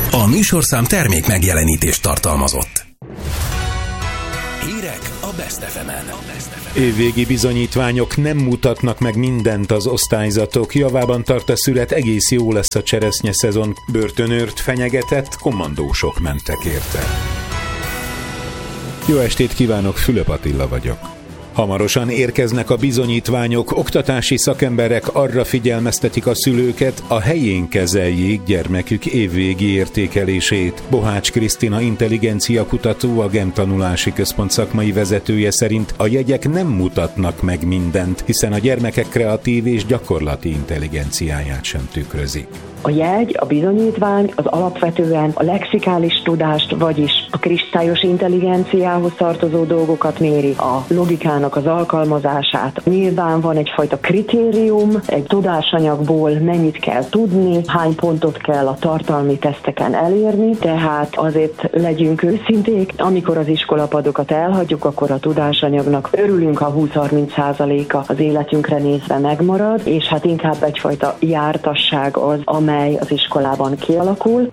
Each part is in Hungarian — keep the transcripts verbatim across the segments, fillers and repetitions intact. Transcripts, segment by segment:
A műsorszám termék megjelenítést tartalmazott. Hírek a Best ef emen. Évvégi bizonyítványok nem mutatnak meg mindent az osztályzatok javában tart a szület, egész jó lesz a cseresznye szezon. Börtönőrt fenyegetett, kommandósok mentek érte. Jó estét kívánok, Fülöp Attila vagyok. Hamarosan érkeznek a bizonyítványok, oktatási szakemberek arra figyelmeztetik a szülőket, a helyén kezeljék gyermekük évvégi értékelését. Bohács Krisztina intelligencia kutató, a GEM Tanulási Központ szakmai vezetője szerint a jegyek nem mutatnak meg mindent, hiszen a gyermekek kreatív és gyakorlati intelligenciáját sem tükrözik. A jegy, a bizonyítvány az alapvetően a lexikális tudást, vagyis a kristályos intelligenciához tartozó dolgokat méri, a logikának az alkalmazását. Nyilván van egyfajta kritérium, egy tudásanyagból mennyit kell tudni, hány pontot kell a tartalmi teszteken elérni, tehát azért legyünk őszinték, amikor az iskolapadokat elhagyjuk, akkor a tudásanyagnak örülünk, ha húsz-harminc százaléka az életünkre nézve megmarad, és hát inkább egyfajta jártasság az, amely az iskolában kialakul.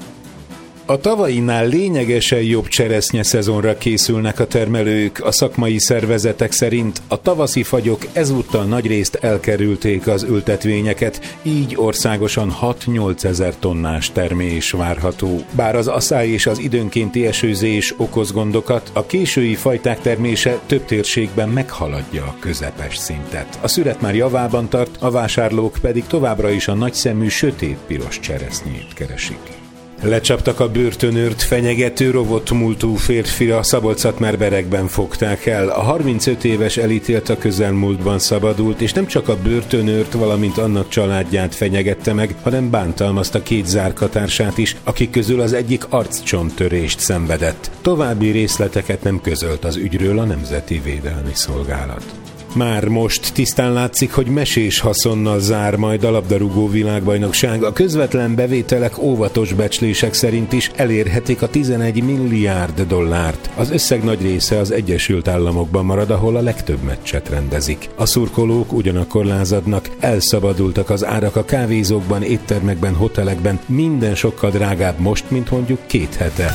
A tavainál lényegesen jobb cseresznye szezonra készülnek a termelők. A szakmai szervezetek szerint a tavaszi fagyok ezúttal nagyrészt elkerülték az ültetvényeket, így országosan hat-nyolc ezer tonnás termés várható. Bár az aszály és az időnkénti esőzés okoz gondokat, a késői fajták termése több térségben meghaladja a közepes szintet. A szület már javában tart, a vásárlók pedig továbbra is a nagyszemű sötétpiros cseresznyét keresik. Lecsaptak a börtönőrt fenyegető robotmúltú férfira, Szabolcs-Szatmár-Berekben fogták el. A harmincöt éves elítélt a közelmúltban szabadult, és nem csak a börtönőrt, valamint annak családját fenyegette meg, hanem bántalmazta két zárkatársát is, akik közül az egyik arccsontörést szenvedett. További részleteket nem közölt az ügyről a Nemzeti Védelmi Szolgálat. Már most tisztán látszik, hogy mesés haszonnal zár majd a labdarúgó világbajnokság. A közvetlen bevételek óvatos becslések szerint is elérhetik a tizenegy milliárd dollárt. Az összeg nagy része az Egyesült Államokban marad, ahol a legtöbb meccset rendezik. A szurkolók ugyanakkor lázadnak, elszabadultak az árak a kávézókban, éttermekben, hotelekben, minden sokkal drágább most, mint mondjuk két hete.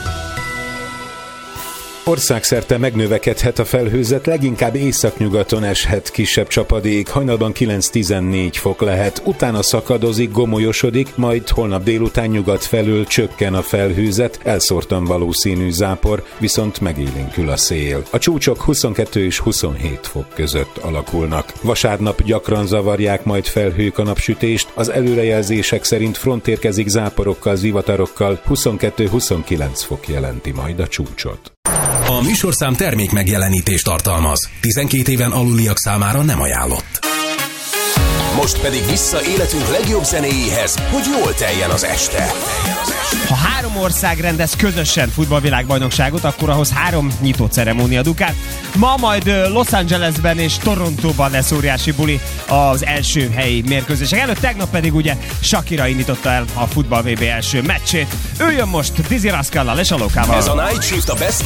Országszerte megnövekedhet a felhőzet, leginkább északnyugaton eshet kisebb csapadék, hajnalban kilenc-tizennégy fok lehet, utána szakadozik, gomolyosodik, majd holnap délután nyugat felől csökken a felhőzet, elszórtan valószínű zápor, viszont megélénkül a szél. A csúcsok huszonkettő és huszonhét fok között alakulnak. Vasárnap gyakran zavarják majd felhők a napsütést, az előrejelzések szerint front érkezik záporokkal, zivatarokkal, huszonkettő-huszonkilenc fok jelenti majd a csúcsot. A műsorszám termék megjelenítést tartalmaz. tizenkét éven aluliak számára nem ajánlott. Most pedig vissza életünk legjobb zenéjéhez, hogy jól teljen az este. Ha három ország rendez közösen futballvilágbajnokságot, akkor ahhoz három nyitó ceremónia dukát. Ma majd Los Angelesben és Torontóban lesz óriási buli az első helyi mérkőzések előtt. Tegnap pedig ugye Shakira indította el a futball vé bé első meccsét. Ő jön most Dizzy Rascallal és Alokával. Ez a Night Shift a Best